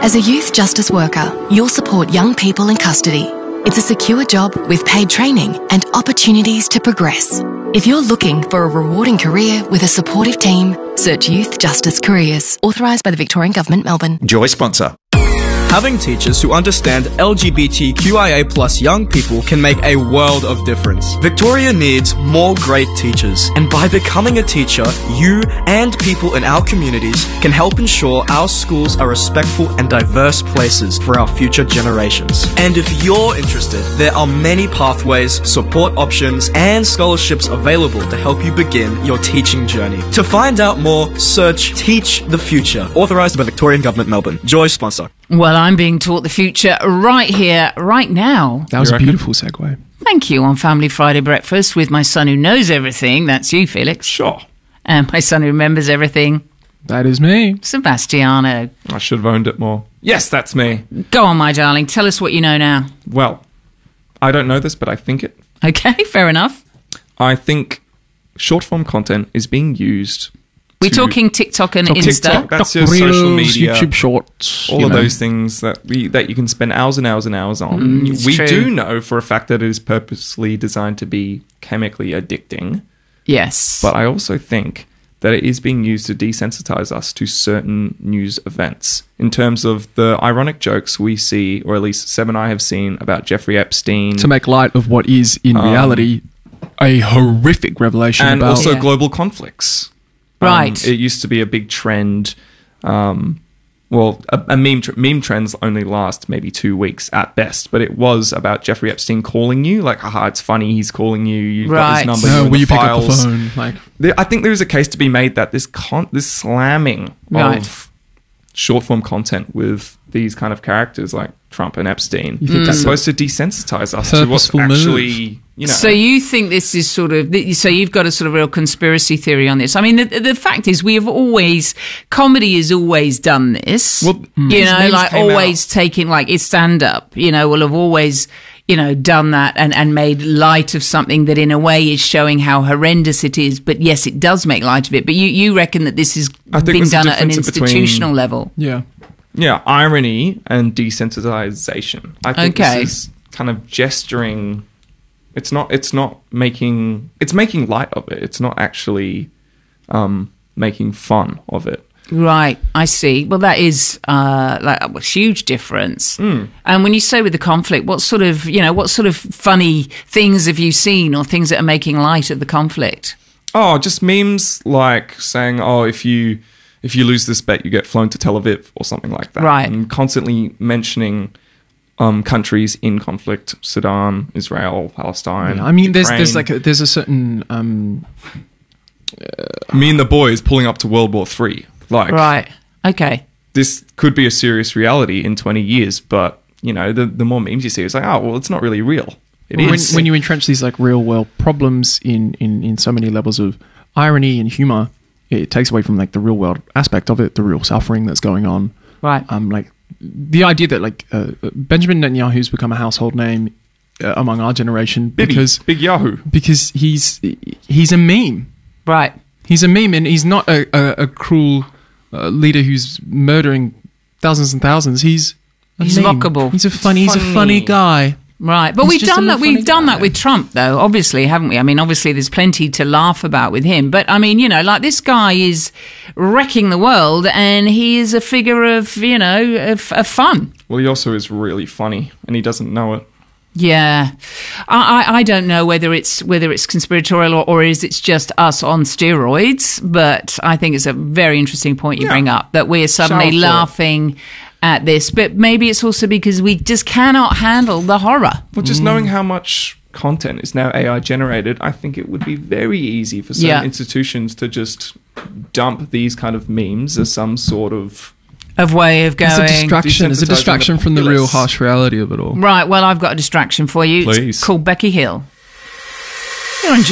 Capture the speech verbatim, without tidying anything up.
As a youth justice worker, you'll support young people in custody. It's a secure job with paid training and opportunities to progress. If you're looking for a rewarding career with a supportive team, search Youth Justice Careers. Authorised by the Victorian Government, Melbourne. Joy sponsor. Having teachers who understand L G B T Q I A plus young people can make a world of difference. Victoria needs more great teachers, and by becoming a teacher, you and people in our communities can help ensure our schools are respectful and diverse places for our future generations. And if you're interested, there are many pathways, support options, and scholarships available to help you begin your teaching journey. To find out more, search Teach the Future, authorised by Victorian Government, Melbourne. Joy sponsor. Well, I'm being taught the future right here, right now. That was a beautiful segue. Thank you. On Family Friday Breakfast with my son who knows everything. That's you, Felix. Sure. And my son who remembers everything. That is me. Sebastiano. I should have owned it more. Yes, that's me. Go on, my darling. Tell us what you know now. Well, I don't know this, but I think it. Okay, fair enough. I think short-form content is being used. We're talking TikTok and Insta. TikTok, that's your Reels, social media, YouTube Shorts, all you of know. those things that we that you can spend hours and hours and hours on. Mm, we true. do know for a fact that it is purposely designed to be chemically addicting. Yes. But I also think that it is being used to desensitize us to certain news events. In terms of the ironic jokes we see, or at least Seb and I have seen, about Jeffrey Epstein. To make light of what is, in Um, reality, a horrific revelation and about... also Yeah. global conflicts. Right. Um, it used to be a big trend. Um, well, a, a meme tr- meme trends only last maybe two weeks at best, but it was about Jeffrey Epstein calling you, like, haha, it's funny, he's calling you, you've got Right. his number, No, you're in will the you pick up the files. phone? Like, There, I think there is a case to be made that this con- this slamming Right. of short form content with these kind of characters like Trump and Epstein You think is that's supposed to desensitize us to what's purposeful move? actually, you know. So you think this is sort of, so you've got a sort of real conspiracy theory on this. I mean, the, the fact is we have always, comedy has always done this. Well, you these know, memes like came always out- taking, like it's stand up, you know, will have always, you know, done that and, and made light of something that in a way is showing how horrendous it is. But yes, it does make light of it. But you, you reckon that this is I think being there's a done at an difference between- institutional level. yeah. Yeah, irony and desensitization. I think Okay. this is kind of gesturing. It's not. It's not making. It's making light of it. It's not actually um, making fun of it. Right, I see. Well, that is uh, like a huge difference. Mm. And when you say with the conflict, what sort of, you know, what sort of funny things have you seen, or things that are making light of the conflict? Oh, just memes like saying, "Oh, if you if you lose this bet, you get flown to Tel Aviv," or something like that. Right. And constantly mentioning um, countries in conflict: Sudan, Israel, Palestine. Yeah, I mean, there's there's Ukraine. like a, there's a certain um, Me and the boys pulling up to World War Three. Like, Right. Okay. this could be a serious reality in twenty years, but you know, the the more memes you see, it's like, oh, well, it's not really real. It when, is. when you entrench these like real world problems in, in, in so many levels of irony and humor, it takes away from like the real world aspect of it, the real suffering that's going on. Right. Um, like the idea that like uh, Benjamin Netanyahu's become a household name uh, among our generation Bibi, because Big Yahoo. because he's he's a meme. Right. He's a meme, and he's not a, a, a cruel uh, leader who's murdering thousands and thousands. He's a He's meme. mockable. He's a funny. He's a Funny. funny guy. Right. But He's we've just done a that. funny We've done guy. that with Trump, though, obviously, haven't we? I mean, obviously, there's plenty to laugh about with him. But I mean, you know, like this guy is wrecking the world, and he is a figure of, you know, of, of fun. Well, he also is really funny, and he doesn't know it. Yeah, I, I I don't know whether it's whether it's conspiratorial or, or is it's just us on steroids. But I think it's a very interesting point you Yeah. bring up, that we're suddenly Shower thought. laughing at this. But maybe it's also because we just cannot handle the horror. Well, just knowing how much content is now A I generated, I think it would be very easy for certain Yeah. institutions to just dump these kind of memes as some sort of. Of way of going. It's a distraction. It's a Desensitizing distraction the from the real populace. harsh reality of it all. Right, well, I've got a distraction for you. It's Please. called Becky Hill.